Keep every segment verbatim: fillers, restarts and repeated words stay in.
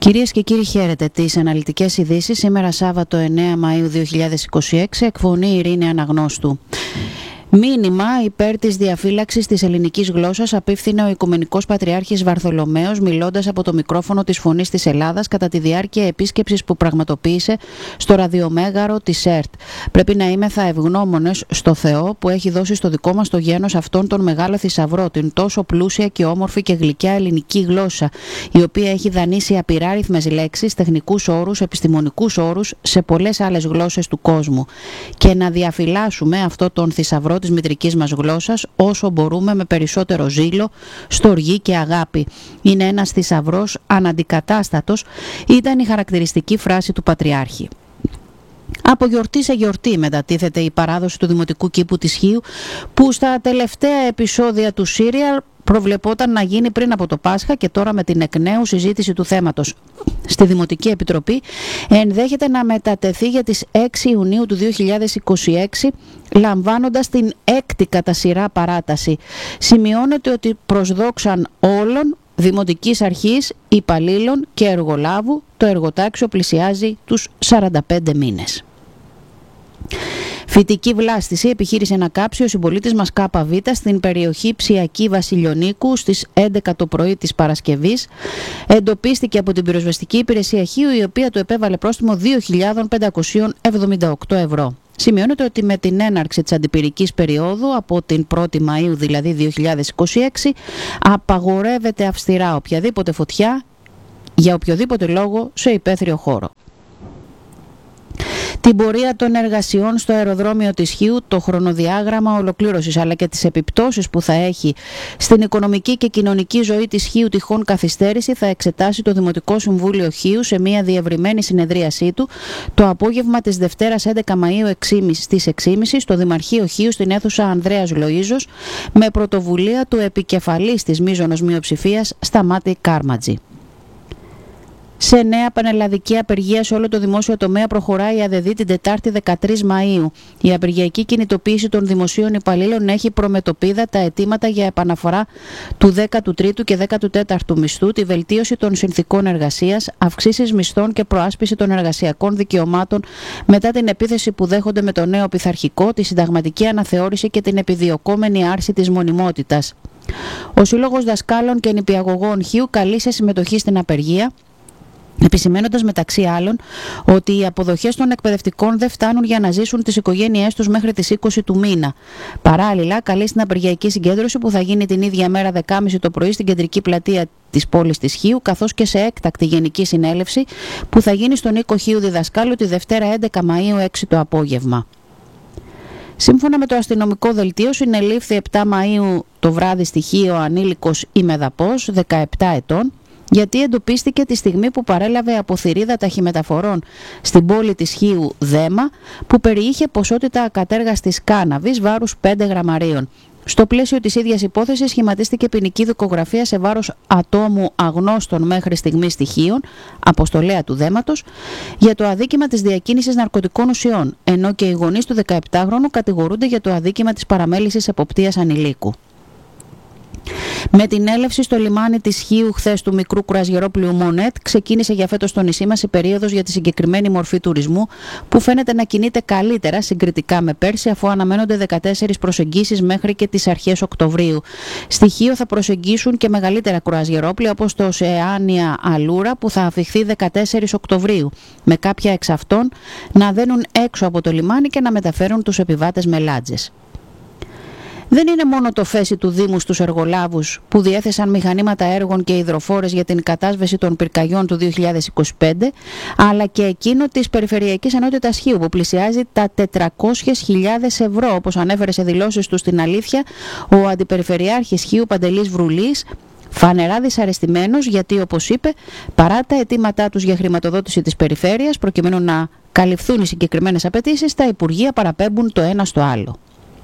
Κυρίες και κύριοι, χαίρετε. Τις αναλυτικές ειδήσεις σήμερα Σάββατο εννέα Μαΐου δύο χιλιάδες είκοσι έξι, εκφωνεί η Ειρήνη Αναγνώστου. Μήνυμα υπέρ της διαφύλαξης της ελληνικής γλώσσας απίφθινε ο Οικουμενικός Πατριάρχης Βαρθολομαίος, μιλώντας από το μικρόφωνο της Φωνής της Ελλάδας κατά τη διάρκεια επίσκεψης που πραγματοποίησε στο ραδιομέγαρο της ΕΡΤ. Πρέπει να είμεθα ευγνώμονες στο Θεό που έχει δώσει στο δικό μας το γένος αυτόν τον μεγάλο θησαυρό, την τόσο πλούσια και όμορφη και γλυκιά ελληνική γλώσσα, η οποία έχει δανείσει απειράριθμες λέξεις, τεχνικούς όρους, επιστημονικούς όρους σε πολλές άλλες γλώσσες του κόσμου. Και να διαφυλάσσουμε αυτό τον θησαυρό της μητρικής μας γλώσσας όσο μπορούμε με περισσότερο ζήλο, στοργή και αγάπη. Είναι ένας θησαυρός αναντικατάστατος, ήταν η χαρακτηριστική φράση του Πατριάρχη. Από γιορτή σε γιορτή μετατίθεται η παράδοση του Δημοτικού Κήπου της Χίου, που στα τελευταία επεισόδια του σύριαλ προβλεπόταν να γίνει πριν από το Πάσχα, και τώρα με την εκ νέου συζήτηση του θέματος στη Δημοτική Επιτροπή ενδέχεται να μετατεθεί για τις έξι Ιουνίου του δύο χιλιάδες είκοσι έξι, λαμβάνοντας την έκτη κατά σειρά παράταση. Σημειώνεται ότι προς δόξαν όλων Δημοτικής Αρχής, υπαλλήλων και εργολάβου, το εργοτάξιο πλησιάζει τους σαράντα πέντε μήνες. Φυτική βλάστηση επιχείρησε να κάψει ο συμπολίτης μας ΚΒ στην περιοχή Ψιακή Βασιλιονίκου στις έντεκα το πρωί της Παρασκευής. Εντοπίστηκε από την πυροσβεστική υπηρεσία Χίου, η οποία του επέβαλε πρόστιμο δύο χιλιάδες πεντακόσια εβδομήντα οκτώ ευρώ. Σημειώνεται ότι με την έναρξη της αντιπυρικής περίοδου από την πρώτη Μαΐου δηλαδή δύο χιλιάδες είκοσι έξι απαγορεύεται αυστηρά οποιαδήποτε φωτιά για οποιοδήποτε λόγο σε υπαίθριο χώρο. Την πορεία των εργασιών στο αεροδρόμιο της Χίου, το χρονοδιάγραμμα ολοκλήρωσης αλλά και τις επιπτώσεις που θα έχει στην οικονομική και κοινωνική ζωή της Χίου τυχόν καθυστέρηση θα εξετάσει το Δημοτικό Συμβούλιο Χίου σε μια διευρυμένη συνεδρίασή του το απόγευμα της Δευτέρας έντεκα Μαΐου στις έξι και μισή στο Δημαρχείο Χίου στην αίθουσα Ανδρέας Λοΐζος, με πρωτοβουλία του επικεφαλής της μείζωνος μειοψηφίας Σταμάτη Κάρματζη. Σε νέα πανελλαδική απεργία σε όλο το δημόσιο τομέα προχωράει η ΑΔΔ την Τετάρτη δεκατρείς Μαΐου. Η απεργιακή κινητοποίηση των δημοσίων υπαλλήλων έχει προμετωπίδα τα αιτήματα για επαναφορά του δέκατου τρίτου και δέκατου τέταρτου μισθού, τη βελτίωση των συνθηκών εργασίας, αυξήσεις μισθών και προάσπιση των εργασιακών δικαιωμάτων μετά την επίθεση που δέχονται με το νέο πειθαρχικό, τη συνταγματική αναθεώρηση και την επιδιωκόμενη άρση της μονιμότητας. Ο Σύλλογος Δασκάλων και Νηπιαγωγών Χίου καλεί σε συμμετοχή στην απεργία, επισημαίνοντας μεταξύ άλλων ότι οι αποδοχές των εκπαιδευτικών δεν φτάνουν για να ζήσουν τις οικογένειές τους μέχρι τις είκοσι του μήνα. Παράλληλα, καλεί στην απεργιακή συγκέντρωση που θα γίνει την ίδια μέρα δέκα και μισή το πρωί στην κεντρική πλατεία της πόλης της Χίου, καθώς και σε έκτακτη γενική συνέλευση που θα γίνει στον οίκο Χίου Διδασκάλου τη Δευτέρα έντεκα Μαΐου έξι το απόγευμα. Σύμφωνα με το αστυνομικό δελτίο, συνελήφθη επτά Μαΐου το βράδυ στη Χίο ανήλικος ημεδαπός δεκαεπτά ετών, γιατί εντοπίστηκε τη στιγμή που παρέλαβε από θηρίδα ταχυμεταφορών στην πόλη της Χίου Δέμα, που περιείχε ποσότητα ακατέργαστης κάναβης βάρους πέντε γραμμαρίων. Στο πλαίσιο της ίδιας υπόθεσης σχηματίστηκε ποινική δικογραφία σε βάρος ατόμου αγνώστων μέχρι στιγμής στοιχείων, αποστολέα του Δέματος, για το αδίκημα της διακίνησης ναρκωτικών ουσιών, ενώ και οι γονείς του δεκαεπτάχρονου κατηγορούνται για το αδίκημα της παραμέλησης εποπτείας ανηλίκου. Με την έλευση στο λιμάνι της Χίου χθες του μικρού κουραζιερόπλοιου Μονέτ, ξεκίνησε για φέτος στο νησί μας η περίοδος για τη συγκεκριμένη μορφή τουρισμού, που φαίνεται να κινείται καλύτερα συγκριτικά με πέρσι, αφού αναμένονται δεκατέσσερις προσεγγίσεις μέχρι και τις αρχές Οκτωβρίου. Στη Χίο θα προσεγγίσουν και μεγαλύτερα κουραζιερόπλια, όπως το Οceania Allura, που θα αφιχθεί δεκατέσσερις Οκτωβρίου, με κάποια εξ αυτών να δένουν έξω από το λιμάνι και να μεταφέρουν τους επιβάτες με λάτζες. Δεν είναι μόνο το φέση του Δήμου στους εργολάβους που διέθεσαν μηχανήματα έργων και υδροφόρες για την κατάσβεση των πυρκαγιών του δύο χιλιάδες είκοσι πέντε, αλλά και εκείνο της Περιφερειακής Ενότητας Χίου που πλησιάζει τα τετρακόσιες χιλιάδες ευρώ, όπως ανέφερε σε δηλώσεις του στην Αλήθεια ο Αντιπεριφερειάρχης Χίου Παντελής Βρουλής, φανερά δυσαρεστημένος, γιατί, όπως είπε, παρά τα αιτήματά τους για χρηματοδότηση της περιφέρειας προκειμένου να καλυφθούν οι συγκεκριμένες απαιτήσεις, τα Υπουργεία παραπέμπουν το ένα στο άλλο.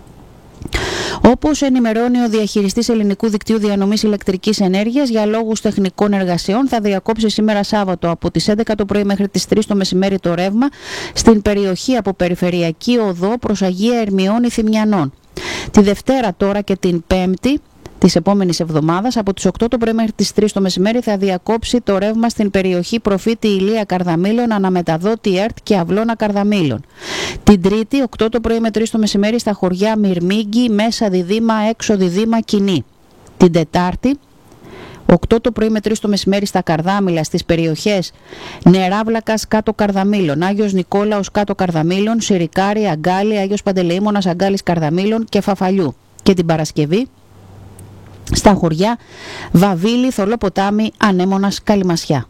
Όπως ενημερώνει ο διαχειριστής Ελληνικού Δικτύου Διανομής Ηλεκτρικής Ενέργειας, για λόγους τεχνικών εργασιών θα διακόψει σήμερα Σάββατο από τις έντεκα το πρωί μέχρι τις τρεις το μεσημέρι το ρεύμα στην περιοχή από Περιφερειακή Οδό προς Αγία Ερμιώνη Θημιανών. Τη Δευτέρα τώρα και την Πέμπτη της επόμενης εβδομάδας, από τις οκτώ το πρωί μέχρι τις τρεις το μεσημέρι, θα διακόψει το ρεύμα στην περιοχή Προφήτη Ηλία Καρδαμήλων, Αναμεταδότη ΕΡΤ και Αυλώνα Καρδαμήλων. Την Τρίτη, οκτώ το πρωί με τρεις το μεσημέρι, στα χωριά Μυρμήγκη, Μέσα Διδήμα, Έξω Διδήμα, Κοινή. Την Τετάρτη, οκτώ το πρωί με τρεις το μεσημέρι, στα Καρδάμηλα, στις περιοχές Νεράβλακας κάτω Καρδαμήλων, Άγιος Νικόλαος κάτω Καρδαμήλων, Συρικάρη, Αγκάλι, Άγιος Παντελεήμονας, Αγκάλης Καρδαμήλων και Φαφαλιού. Και την Παρασκευή, στα χωριά Βαβίλη, Θολοποτάμι, Ανέμονας, Καλυμασιά.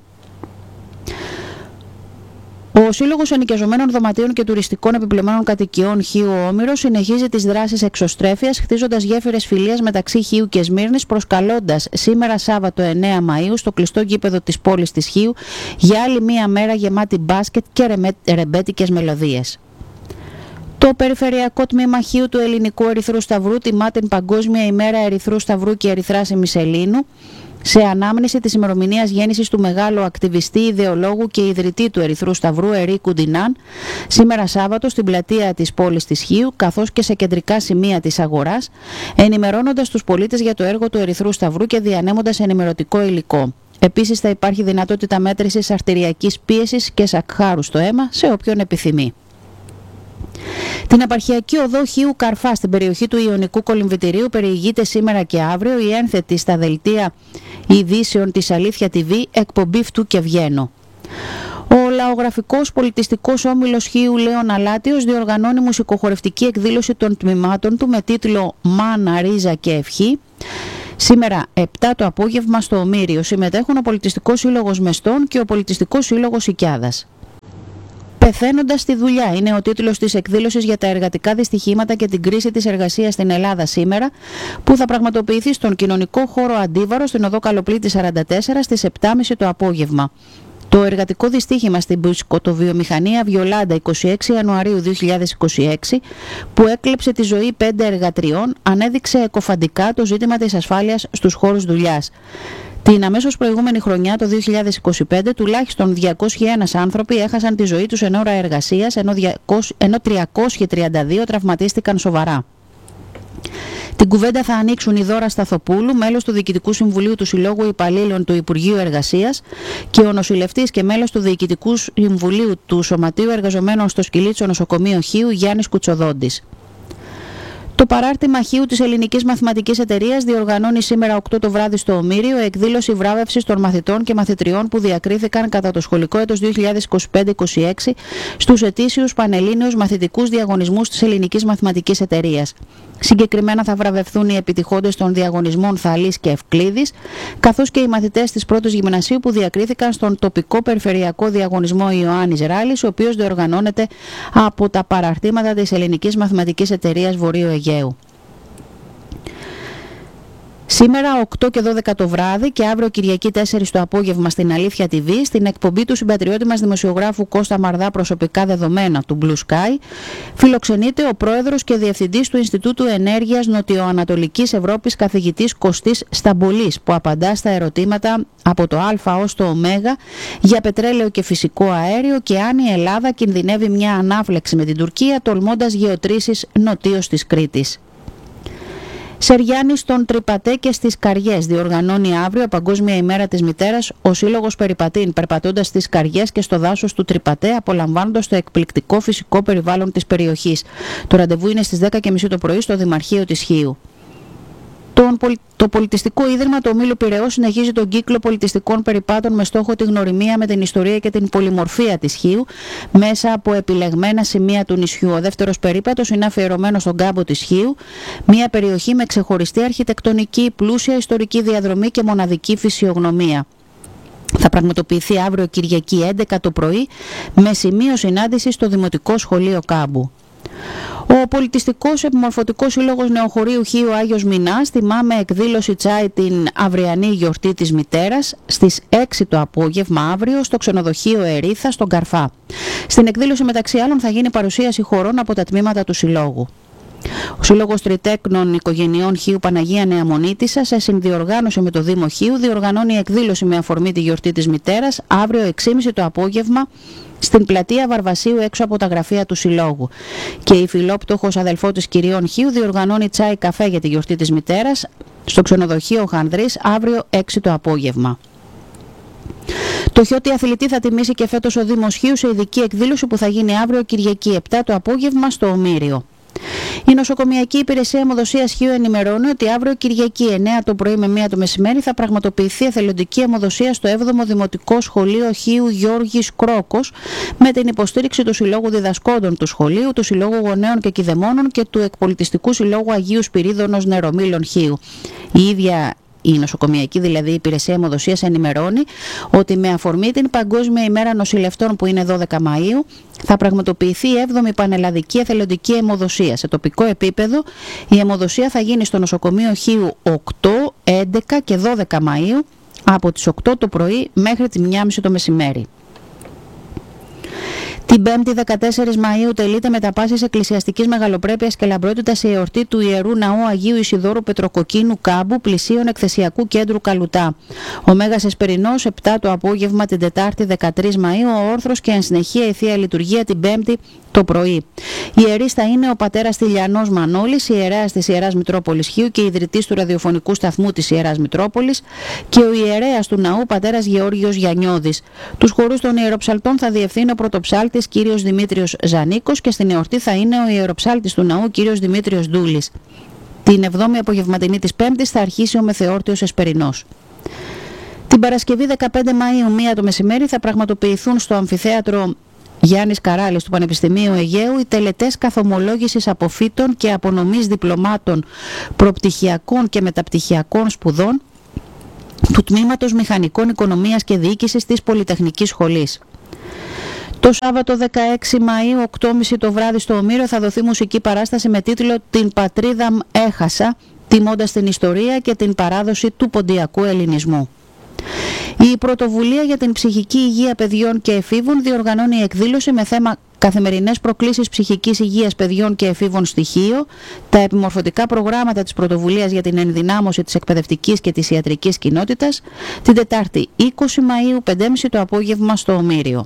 Ο Σύλλογος Ενοικιαζομένων Δωματίων και Τουριστικών Επιπλεμένων Κατοικιών Χίου Όμηρος συνεχίζει τις δράσεις εξωστρέφειας, χτίζοντας γέφυρες φιλίας μεταξύ Χίου και Σμύρνης, προσκαλώντας σήμερα Σάββατο εννέα Μαΐου στο κλειστό γήπεδο της πόλης της Χίου για άλλη μία μέρα γεμάτη μπάσκετ και ρεμπέτικες μελωδίες. Το Περιφερειακό Τμήμα Χίου του Ελληνικού Ερυθρού Σταυρού τιμά την Παγκόσμια ημέρα Ερυθρού Σταυρού και Ερυθράς Ημισελήνου, σε ανάμνηση της ημερομηνίας γέννησης του μεγάλου ακτιβιστή, ιδεολόγου και ιδρυτή του Ερυθρού Σταυρού Ερίκου Ντινάν, σήμερα Σάββατο στην πλατεία της πόλης της Χίου, καθώς και σε κεντρικά σημεία της αγοράς, ενημερώνοντας τους πολίτες για το έργο του Ερυθρού Σταυρού και διανέμοντας ενημερωτικό υλικό. Επίσης θα υπάρχει δυνατότητα μέτρησης αρτηριακής πίεσης και σακχάρου στο αίμα σε όποιον επιθυμεί. Την επαρχιακή οδό Χίου Καρφά στην περιοχή του Ιωνικού Κολυμβητηρίου περιηγείται σήμερα και αύριο η ένθετη στα δελτία ειδήσεων της Αλήθεια τι βι εκπομπή Φτού και Βγαίνω. Ο Λαογραφικός Πολιτιστικός Όμιλος Χίου Λέων Αλάτιος διοργανώνει μουσικοχορευτική εκδήλωση των τμήματων του με τίτλο «Μάνα, Ρίζα και Ευχή». Σήμερα επτά το απόγευμα στο Ομήριο συμμετέχουν ο Πολιτιστικός Σύλλογος Μεστών και ο Πολιτιστικός Σύλλογος Οικιάδας. Πεθαίνοντας στη δουλειά είναι ο τίτλος της εκδήλωσης για τα εργατικά δυστυχήματα και την κρίση της εργασίας στην Ελλάδα σήμερα, που θα πραγματοποιηθεί στον κοινωνικό χώρο Αντίβαρο στην οδό Καλοπλήτη σαράντα τέσσερα στις επτά και μισή το απόγευμα. Το εργατικό δυστύχημα στην μπουσκοτοβιομηχανία Βιολάντα εικοστή έκτη Ιανουαρίου δύο χιλιάδες είκοσι έξι, που έκλεψε τη ζωή πέντε εργατριών, ανέδειξε εκοφαντικά το ζήτημα της ασφάλειας στους χώρους δουλειάς. Την αμέσως προηγούμενη χρονιά, το δύο χιλιάδες είκοσι πέντε, τουλάχιστον διακόσιοι ένα άνθρωποι έχασαν τη ζωή τους εν ώρα εργασίας, ενώ, διακόσιοι, ενώ τριακόσιοι τριάντα δύο τραυματίστηκαν σοβαρά. Την κουβέντα θα ανοίξουν η Δώρα Σταθοπούλου, μέλος του Διοικητικού Συμβουλίου του Συλλόγου Υπαλλήλων του Υπουργείου Εργασίας, και ο νοσηλευτής και μέλος του Διοικητικού Συμβουλίου του Σωματείου Εργαζομένων στο Σκυλίτσο Νοσοκομείο Χίου, Γιάννης Κουτσοδόντης. Το παράρτημα Χίου της Ελληνικής Μαθηματικής Εταιρείας διοργανώνει σήμερα οκτώ το βράδυ στο Ομήριο εκδήλωση βράβευσης των μαθητών και μαθητριών που διακρίθηκαν κατά το σχολικό έτος δύο χιλιάδες είκοσι πέντε είκοσι έξι στους ετήσιους πανελλήνιους μαθητικούς διαγωνισμούς της Ελληνικής Μαθηματικής Εταιρείας. Συγκεκριμένα θα βραβευθούν οι επιτυχόντες των διαγωνισμών Θαλής και Ευκλήδης, καθώς και οι μαθητές της πρώτης γυμνασίου που διακρίθηκαν στον τοπικό περιφερειακό διαγωνισμό Ιωάννης Ράλης, ο οποίος διοργανώνεται από τα παραρτήματα της Ελληνικής Μαθηματικής Εταιρείας Βορείου Αιγαίου. Σήμερα οκτώ και δώδεκα το βράδυ και αύριο Κυριακή τέσσερις το απόγευμα στην Αλήθεια τι βι, στην εκπομπή του συμπατριώτη μας δημοσιογράφου Κώστα Μαρδά «Προσωπικά δεδομένα» του Blue Sky, φιλοξενείται ο πρόεδρος και διευθυντής του Ινστιτούτου Ενέργειας Νοτιοανατολικής Ευρώπης, καθηγητής Κωστής Σταμπολής, που απαντά στα ερωτήματα από το Α ως το Ω για πετρέλαιο και φυσικό αέριο και αν η Ελλάδα κινδυνεύει μια ανάφλεξη με την Τουρκία, τολμώντας γεωτρήσεις νοτίως της Κρήτης. Σεριάννης στον Τρυπατέ και στις Καριές διοργανώνει αύριο, Παγκόσμια ημέρα της μητέρας, ο Σύλλογος Περιπατήν, περπατώντας στις Καριές και στο δάσος του Τρυπατέ, απολαμβάνοντας το εκπληκτικό φυσικό περιβάλλον της περιοχής. Το ραντεβού είναι στις δέκα και μισή το πρωί στο Δημαρχείο της Χίου. Το Πολιτιστικό Ίδρυμα του Ομίλου Πειραιώς συνεχίζει τον κύκλο πολιτιστικών περιπάτων με στόχο τη γνωριμία με την ιστορία και την πολυμορφία της Χίου μέσα από επιλεγμένα σημεία του νησιού. Ο δεύτερος περίπατος είναι αφιερωμένος στον κάμπο της Χίου, μια περιοχή με ξεχωριστή αρχιτεκτονική, πλούσια ιστορική διαδρομή και μοναδική φυσιογνωμία. Θα πραγματοποιηθεί αύριο Κυριακή έντεκα το πρωί με σημείο συνάντηση στο Δημοτικό Σχολείο Κάμπου. Ο Πολιτιστικός Επιμορφωτικός Σύλλογος Νεοχωρίου Χίου Άγιος Μινάς τιμά με εκδήλωση τσάι την αυριανή γιορτή της μητέρας στις έξι το απόγευμα αύριο στο ξενοδοχείο Ερήθα στον Καρφά. Στην εκδήλωση μεταξύ άλλων θα γίνει παρουσίαση χορών από τα τμήματα του Συλλόγου. Ο Σύλλογος Τριτέκνων Οικογενειών Χίου Παναγία Νεαμονίτισσα, σε συνδιοργάνωση με το Δήμο Χίου, διοργανώνει εκδήλωση με αφορμή τη γιορτή της μητέρας αύριο έξι και μισή το απόγευμα στην πλατεία Βαρβασίου έξω από τα γραφεία του Συλλόγου. Και η φιλόπτωχος αδελφότης Κυριών Χίου διοργανώνει τσάι καφέ για τη γιορτή της μητέρας στο ξενοδοχείο Χανδρής αύριο έξι το απόγευμα. Το Χιώτη αθλητή θα τιμήσει και φέτος ο Δήμος Χίου σε ειδική εκδήλωση που θα γίνει αύριο Κυριακή επτά το απόγευμα στο Ομήριο. Η Νοσοκομιακή Υπηρεσία Αιμοδοσίας Χίου ενημερώνει ότι αύριο Κυριακή εννέα το πρωί με μία το μεσημέρι θα πραγματοποιηθεί εθελοντική αιμοδοσία στο έβδομο Δημοτικό Σχολείο Χίου Γιώργης Κρόκος με την υποστήριξη του Συλλόγου Διδασκόντων του Σχολείου, του Συλλόγου Γονέων και Κηδεμόνων και του Εκπολιτιστικού Συλλόγου Αγίου Σπυρίδωνος Νερομήλων Χίου. Η ίδια η Νοσοκομιακή δηλαδή Υπηρεσία Αιμοδοσίας ενημερώνει ότι με αφορμή την Παγκόσμια ημέρα νοσηλευτών που είναι δώδεκα Μαΐου θα πραγματοποιηθεί η έβδομη Πανελλαδική Εθελοντική Αιμοδοσία. Σε τοπικό επίπεδο η αιμοδοσία θα γίνει στο νοσοκομείο Χίου οκτώ, έντεκα και δώδεκα Μαΐου από τις οκτώ το πρωί μέχρι τη μία και μισή το μεσημέρι. Την Πέμπτη δεκατέσσερις Μαΐου τελείται με τα πάσης εκκλησιαστικής μεγαλοπρέπειας και λαμπρότητας η εορτή του Ιερού Ναού Αγίου Ισιδώρου Πετροκοκκίνου Κάμπου, πλησίων εκθεσιακού κέντρου Καλουτά. Ο Μέγας Εσπερινός επτά το απόγευμα την Τετάρτη δεκατρείς Μαΐου, ο όρθρος και εν συνεχεία η Θεία Λειτουργία την Πέμπτη το πρωί. Ιερής θα είναι ο πατέρας Τηλιανός Μανώλης, ιερέας της Ιεράς Μητρόπολης Χίου και ιδρυτής του ραδιοφωνικού σταθμού της Ιεράς Μητρόπολης, και ο ιερέας του ναού πατέρας Γεώργιος Γιαννιώδης. Τους χορούς των ιεροψαλτών θα διευθύνει ο πρωτοψάλτης κύριος Δημήτριος Ζανίκος και στην εορτή θα είναι ο ιεροψάλτης του ναού κύριος Δημήτριος Ντούλης. Την εβδόμη απογευματινή της Πέμπτης θα αρχίσει ο μεθεόρτιος Εσπερινός. Την Παρασκευή δεκαπέντε Μαΐου μία το μεσημέρι θα πραγματοποιηθούν στο αμφιθέατρο Γιάννης Καράλης του Πανεπιστημίου Αιγαίου οι τελετές καθομολόγησης αποφύτων και απονομής διπλωμάτων προπτυχιακών και μεταπτυχιακών σπουδών του Τμήματος Μηχανικών Οικονομίας και Διοίκησης της Πολυτεχνικής Σχολής. Το Σάββατο δεκαέξι Μαΐου, οκτώ και μισή το βράδυ στο Ομήριο, θα δοθεί μουσική παράσταση με τίτλο «Την πατρίδα μ' έχασα», τιμώντας την ιστορία και την παράδοση του ποντιακού ελληνισμού. Η Πρωτοβουλία για την Ψυχική Υγεία Παιδιών και Εφήβων διοργανώνει εκδήλωση με θέμα «Καθημερινές προκλήσεις ψυχικής υγείας παιδιών και εφήβων στοιχείο», τα επιμορφωτικά προγράμματα της Πρωτοβουλίας για την ενδυνάμωση της εκπαιδευτικής και της ιατρικής κοινότητας, την Τετάρτη είκοσι Μαΐου, πέντε και μισή το απόγευμα στο Ομήριο.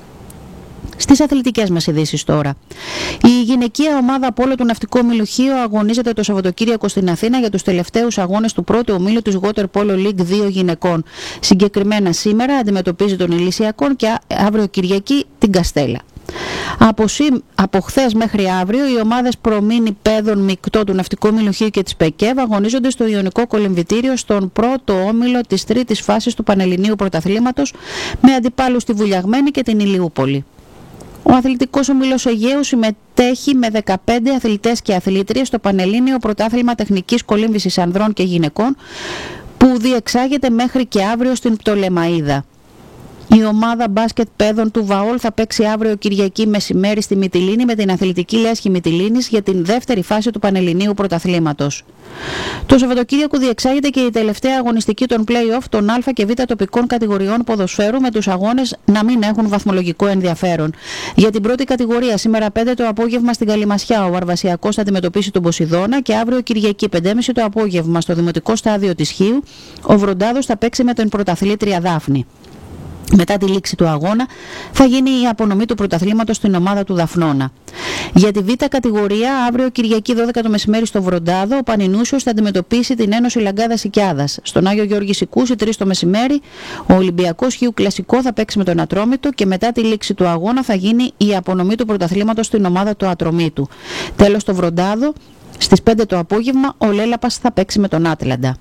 Στις αθλητικές μας ειδήσεις τώρα. Η γυναικεία ομάδα Πόλο του Ναυτικού Ομίλου Χίου αγωνίζεται το Σαββατοκύριακο στην Αθήνα για τους τελευταίους αγώνες του πρώτου ομίλου της Water Polo League δύο γυναικών. Συγκεκριμένα σήμερα αντιμετωπίζει τον Ηλυσιακόν και αύριο Κυριακή την Καστέλα. Από, σύ, από χθες μέχρι αύριο οι ομάδες Προμήνη Πέδων Μεικτό του Ναυτικού Ομίλου Χίου και της ΠΕΚΕΒ αγωνίζονται στο Ιωνικό Κολυμβητήριο στον πρώτο όμιλο της τρίτης φάσης του Πανελληνίου Πρωταθλήματος με αντιπάλους τη Βουλιαγμένη και την Ηλιούπολη. Ο Αθλητικός Ομίλος Αιγαίου συμμετέχει με δεκαπέντε αθλητές και αθλήτριες στο Πανελλήνιο Πρωτάθλημα Τεχνικής Κολύμβησης Ανδρών και Γυναικών που διεξάγεται μέχρι και αύριο στην Πτολεμαΐδα. Η ομάδα μπάσκετ παιδών του Βαόλ θα παίξει αύριο Κυριακή μεσημέρι στη Μυτιλήνη με την Αθλητική Λέσχη Μυτιλήνης για την δεύτερη φάση του Πανελληνίου Πρωταθλήματος. Το Σαββατοκύριακο διεξάγεται και η τελευταία αγωνιστική των play-off των Α και Β τοπικών κατηγοριών ποδοσφαίρου με τους αγώνες να μην έχουν βαθμολογικό ενδιαφέρον. Για την πρώτη κατηγορία σήμερα πέντε το απόγευμα στην Καλυμασιά ο Αρβασιακός θα αντιμετωπίσει τον Ποσειδώνα και αύριο Κυριακή πέντε και μισή το απόγευμα στο Δημοτικό Στάδιο της Χίου ο Βροντάδος θα παίξει με την πρωταθλήτρια Δάφνη. Μετά τη λήξη του αγώνα θα γίνει η απονομή του πρωταθλήματος στην ομάδα του Δαφνώνα. Για τη Β κατηγορία, αύριο Κυριακή δώδεκα το μεσημέρι στο Βροντάδο, ο Πανινούσιος θα αντιμετωπίσει την Ένωση Λαγκάδας Οικιάδας. Στον Άγιο Γεώργη Σικούση, τρεις το μεσημέρι, ο Ολυμπιακός Χίου Κλασικό θα παίξει με τον Ατρόμητο και μετά τη λήξη του αγώνα θα γίνει η απονομή του πρωταθλήματος στην ομάδα του Ατρομήτου. Τέλος, στο Βροντάδο, στις πέντε το απόγευμα, ο Λέλαπας θα παίξει με τον Άτλαντα.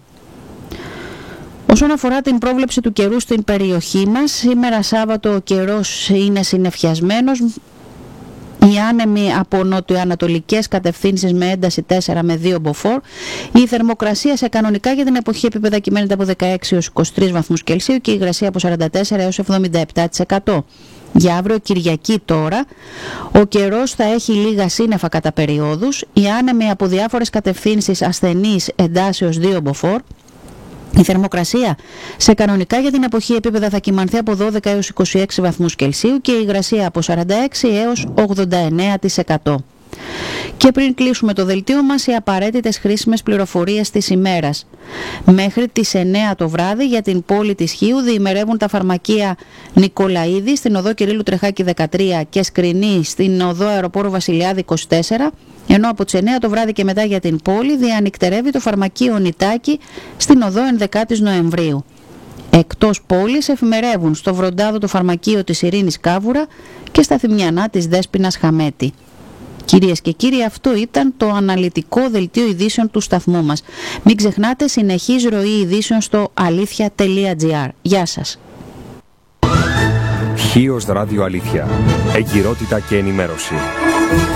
Όσον αφορά την πρόβλεψη του καιρού στην περιοχή μας, σήμερα Σάββατο ο καιρός είναι συννεφιασμένος. Οι άνεμοι από νοτιοανατολικές κατευθύνσεις με ένταση τέσσερα με δύο μποφόρ. Η θερμοκρασία σε κανονικά για την εποχή επίπεδα κυμαίνεται από δεκαέξι έως είκοσι τρεις βαθμούς Κελσίου και η υγρασία από σαράντα τέσσερα έως εβδομήντα επτά τοις εκατό. Για αύριο Κυριακή τώρα, ο καιρός θα έχει λίγα σύννεφα κατά περιόδους. Οι άνεμοι από διάφορες κατευθύνσεις ασθενείς εντάσεως δύο μποφόρ. Η θερμοκρασία σε κανονικά για την εποχή επίπεδα θα κυμανθεί από δώδεκα έως είκοσι έξι βαθμούς Κελσίου και η υγρασία από σαράντα έξι έως ογδόντα εννέα τοις εκατό. Και πριν κλείσουμε το δελτίο μας, οι απαραίτητες χρήσιμες πληροφορίες της ημέρας. Μέχρι τις εννέα το βράδυ για την πόλη της Χίου διημερεύουν τα φαρμακεία Νικολαίδη στην οδό Κυρίλλου Τρεχάκη δεκατρία και Σκρινή στην οδό Αεροπόρου Βασιλιάδη είκοσι τέσσερα, ενώ από τις εννέα το βράδυ και μετά για την πόλη διανυκτερεύει το φαρμακείο Νιτάκη στην οδό ενδεκάτης Νοεμβρίου. Εκτός πόλης εφημερεύουν στο Βροντάδο το φαρμακείο της Ειρήνης Κάβουρα και στα Θημιανά της Δέσποινας Χαμέτη. Κυρίες και κύριοι, αυτό ήταν το αναλυτικό δελτίο ειδήσεων του σταθμού μας. Μην ξεχνάτε, συνεχής ροή ειδήσεων στο αλήθεια τελεία τζι άρ. Γεια σας. Χίος Ράδιο Αλήθεια. Εγκυρότητα και ενημέρωση.